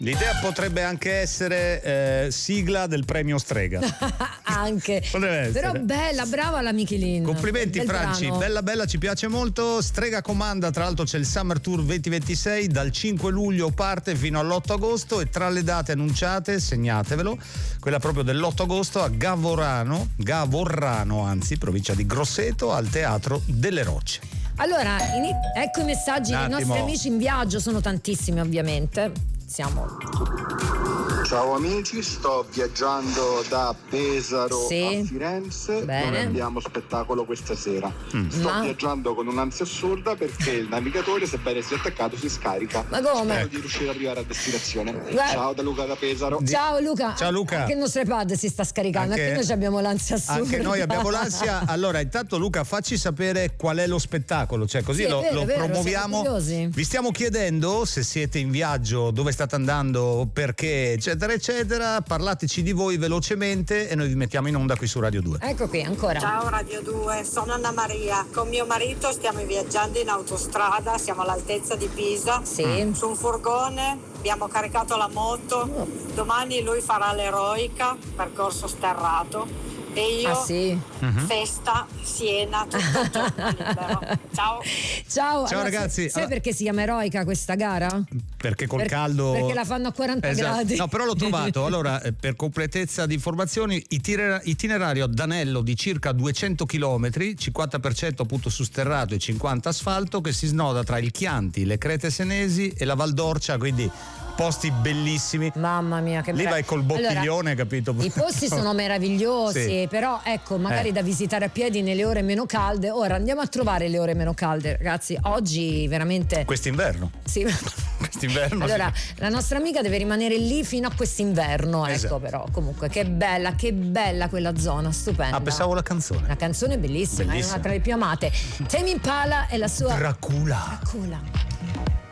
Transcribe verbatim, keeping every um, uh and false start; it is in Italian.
L'idea potrebbe anche essere eh, sigla del premio Strega. Anche. Potrebbe essere. Però bella, brava la Michelin. Complimenti Bel Franci, brano. bella bella, ci piace molto. Strega comanda, tra l'altro c'è il Summer Tour venti ventisei, dal cinque luglio parte fino all'otto agosto e tra le date annunciate, segnatevelo, quella proprio dell'otto agosto a Gavorrano, Gavorrano anzi, provincia di Grosseto, al Teatro delle Rocce. Allora, in- ecco i messaggi Un dei attimo. nostri amici in viaggio, sono tantissimi ovviamente. Siamo. Ciao amici, sto viaggiando da Pesaro Sì. a Firenze. Bene. Dove abbiamo spettacolo questa sera. Mm. Sto Ma- viaggiando con un'ansia assurda perché il navigatore, sebbene sia attaccato, si scarica. Ma come? Spero di riuscire ad arrivare a destinazione. Guarda- Ciao da Luca da Pesaro. Ciao Luca. Ciao, Luca. Anche il nostro iPad si sta scaricando, anche, noi abbiamo l'ansia assurda. Anche noi abbiamo l'ansia. Allora, intanto Luca, facci sapere qual è lo spettacolo, cioè così Sì, è lo, vero, lo è vero, promuoviamo. siamo curiosi. Vi stiamo chiedendo se siete in viaggio, dove state andando, perché, eccetera, eccetera. Parlateci di voi velocemente e noi vi mettiamo in onda qui su Radio due. Ecco qui, ancora. Ciao Radio due, sono Anna Maria. Con mio marito stiamo viaggiando in autostrada, siamo all'altezza di Pisa. Sì. Su un furgone, abbiamo caricato la moto. Domani lui farà l'eroica, percorso sterrato. E io, Ah sì. festa, Siena, tutto il giorno libero. Ciao. Ciao, Ciao, ragazzi. Sai Allora- perché si chiama eroica questa gara? Perché col Per- caldo. Perché la fanno a quaranta Esatto. gradi. No, però l'ho trovato. Allora, eh, per completezza di informazioni, itiner- itinerario Danello di circa duecento chilometri, cinquanta per cento appunto su sterrato e cinquanta asfalto, che si snoda tra il Chianti, le Crete Senesi e la Val d'Orcia, quindi posti bellissimi. Mamma mia, che Lì meraviglia. vai col bottiglione, Allora, capito? I posti sono meravigliosi, Sì. però ecco, magari Eh. da visitare a piedi nelle ore meno calde. Ora andiamo a trovare le ore meno calde, ragazzi. Oggi veramente Quest'inverno. sì. Quest'inverno. Allora, sì. la nostra amica deve rimanere lì fino a quest'inverno, ecco. Esatto. Però comunque che bella, che bella quella zona, stupenda. Ah, pensavo la canzone. Una canzone bellissima, è Bellissima. una tra le più amate. Tame Impala e la sua Dracula. Dracula.